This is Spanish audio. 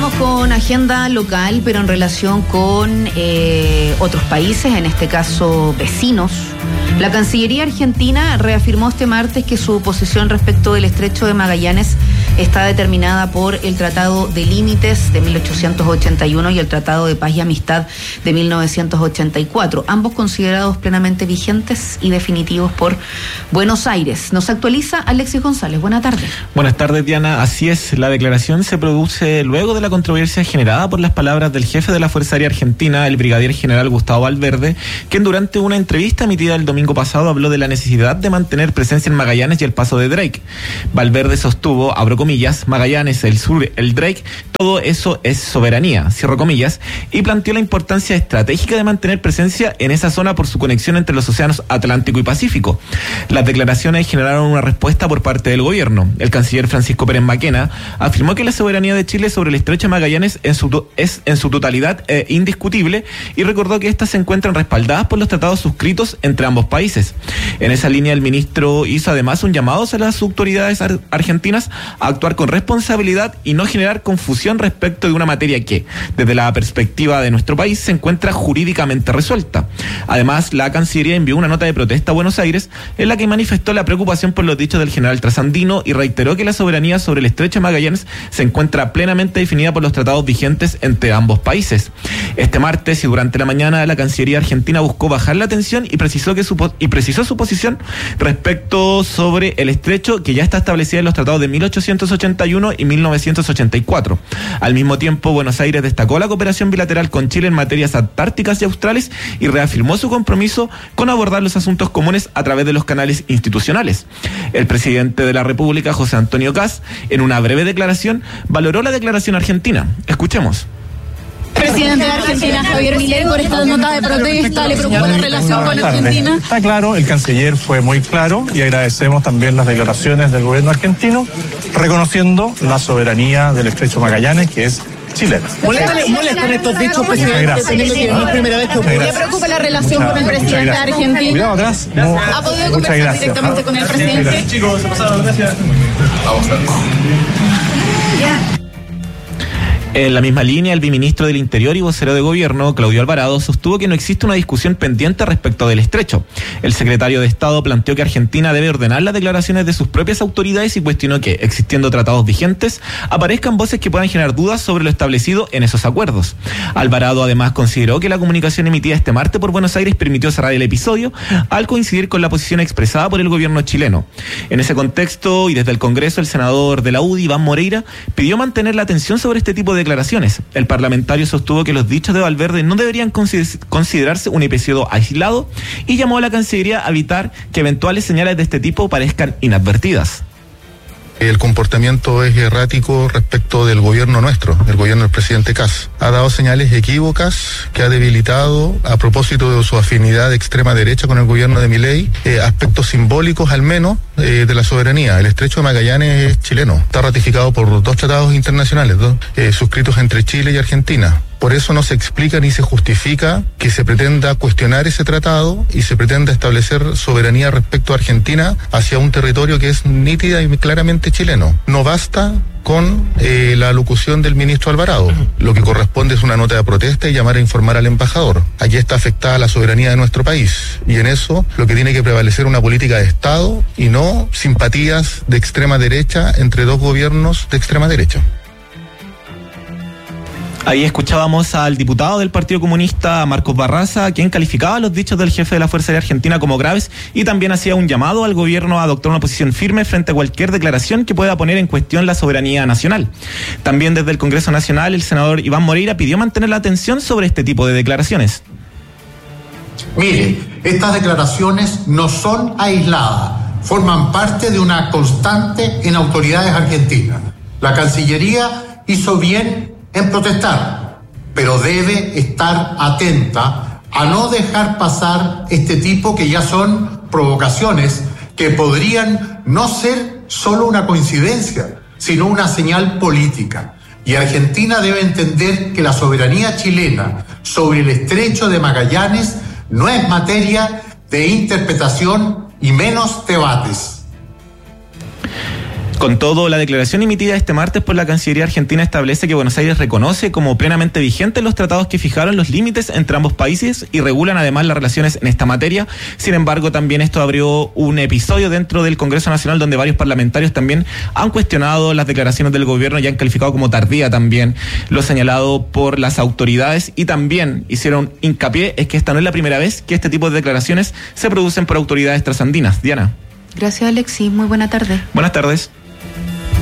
Vamos con agenda local, pero en relación con otros países, en este caso vecinos. La Cancillería argentina reafirmó este martes que su posición respecto del Estrecho de Magallanes está determinada por el Tratado de Límites de 1881 y el Tratado de Paz y Amistad de 1984, ambos considerados plenamente vigentes y definitivos por Buenos Aires. Nos actualiza Alexis González. Buenas tardes. Buenas tardes, Diana. Así es, la declaración se produce luego de la controversia generada por las palabras del jefe de la Fuerza Aérea Argentina, el brigadier general Gustavo Valverde, quien durante una entrevista emitida el domingo pasado habló de la necesidad de mantener presencia en Magallanes y el paso de Drake. Valverde sostuvo, abro comillas, Magallanes, el sur, el Drake, todo eso es soberanía, cierro comillas, y planteó la importancia estratégica de mantener presencia en esa zona por su conexión entre los océanos Atlántico y Pacífico. Las declaraciones generaron una respuesta por parte del gobierno. El canciller Francisco Pérez Maquena afirmó que la soberanía de Chile sobre el Estrecho de Magallanes es en su totalidad indiscutible y recordó que éstas se encuentran respaldadas por los tratados suscritos entre ambos países. En esa línea, el ministro hizo además un llamado a las autoridades argentinas a actuar con responsabilidad y no generar confusión respecto de una materia que, desde la perspectiva de nuestro país, se encuentra jurídicamente resuelta. Además, la Cancillería envió una nota de protesta a Buenos Aires en la que manifestó la preocupación por los dichos del general trasandino y reiteró que la soberanía sobre el Estrecho de Magallanes se encuentra plenamente definida por los tratados vigentes entre ambos países. Este martes y durante la mañana, la Cancillería argentina buscó bajar la tensión y precisó su posición respecto sobre el estrecho que ya está establecida en los tratados de 1881 y 1984. Al mismo tiempo, Buenos Aires destacó la cooperación bilateral con Chile en materias antárticas y australes y reafirmó su compromiso con abordar los asuntos comunes a través de los canales institucionales. El presidente de la República, José Antonio Kast, en una breve declaración, valoró la declaración argentina. Escuchemos. Presidente de Argentina, Javier Milei, por esta nota de protesta, ¿le preocupa la relación con Argentina? Está claro, el canciller fue muy claro y agradecemos también las declaraciones del gobierno argentino, reconociendo la soberanía del Estrecho Magallanes, que es chilena. ¿Molestan estos dichos, presidente? No es primera vez que ocurre. ¿Le preocupa la relación con el presidente de Argentina? Cuidado atrás. No, ¿Ha podido conversar directamente con el presidente? Chicos, se pasaron, gracias. Vamos a ver. En la misma línea, el viceministro del Interior y vocero de Gobierno, Claudio Alvarado, sostuvo que no existe una discusión pendiente respecto del estrecho. El secretario de Estado planteó que Argentina debe ordenar las declaraciones de sus propias autoridades y cuestionó que, existiendo tratados vigentes, aparezcan voces que puedan generar dudas sobre lo establecido en esos acuerdos. Alvarado además consideró que la comunicación emitida este martes por Buenos Aires permitió cerrar el episodio al coincidir con la posición expresada por el gobierno chileno. En ese contexto, y desde el Congreso, el senador de la UDI, Iván Moreira, pidió mantener la atención sobre este tipo de declaraciones. El parlamentario sostuvo que los dichos de Valverde no deberían considerarse un episodio aislado y llamó a la Cancillería a evitar que eventuales señales de este tipo parezcan inadvertidas. El comportamiento es errático respecto del gobierno nuestro, el gobierno del presidente Kast. Ha dado señales equívocas que ha debilitado, a propósito de su afinidad de extrema derecha con el gobierno de Milei, aspectos simbólicos al menos de la soberanía. El Estrecho de Magallanes es chileno, está ratificado por 2 tratados internacionales, suscritos entre Chile y Argentina. Por eso no se explica ni se justifica que se pretenda cuestionar ese tratado y se pretenda establecer soberanía respecto a Argentina hacia un territorio que es nítida y claramente chileno. No basta con la alocución del ministro Alvarado. Lo que corresponde es una nota de protesta y llamar a informar al embajador. Aquí está afectada la soberanía de nuestro país y en eso lo que tiene que prevalecer una política de Estado y no simpatías de extrema derecha entre 2 gobiernos de extrema derecha. Ahí escuchábamos al diputado del Partido Comunista, Marcos Barraza, quien calificaba los dichos del jefe de la Fuerza Aérea Argentina como graves y también hacía un llamado al gobierno a adoptar una posición firme frente a cualquier declaración que pueda poner en cuestión la soberanía nacional. También desde el Congreso Nacional, el senador Iván Moreira pidió mantener la atención sobre este tipo de declaraciones. Mire, estas declaraciones no son aisladas, forman parte de una constante en autoridades argentinas. La Cancillería hizo bien en protestar, pero debe estar atenta a no dejar pasar este tipo que ya son provocaciones que podrían no ser solo una coincidencia, sino una señal política. Y Argentina debe entender que la soberanía chilena sobre el Estrecho de Magallanes no es materia de interpretación y menos debates. Con todo, la declaración emitida este martes por la Cancillería argentina establece que Buenos Aires reconoce como plenamente vigentes los tratados que fijaron los límites entre ambos países y regulan además las relaciones en esta materia. Sin embargo, también esto abrió un episodio dentro del Congreso Nacional donde varios parlamentarios también han cuestionado las declaraciones del gobierno y han calificado como tardía también lo señalado por las autoridades, y también hicieron hincapié es que esta no es la primera vez que este tipo de declaraciones se producen por autoridades trasandinas. Diana. Gracias, Alexis. Muy buena tarde. Buenas tardes.